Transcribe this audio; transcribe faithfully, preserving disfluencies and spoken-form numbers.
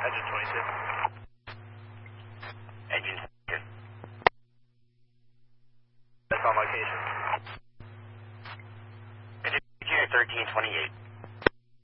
Engine twenty-two. Engine two. That's on location. Engine thirteen twenty-eight.